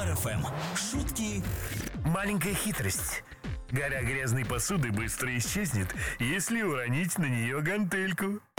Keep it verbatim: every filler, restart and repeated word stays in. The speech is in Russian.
Юмор эф эм. Шутки. Маленькая хитрость. Гора грязной посуды быстро исчезнет, если уронить на нее гантельку.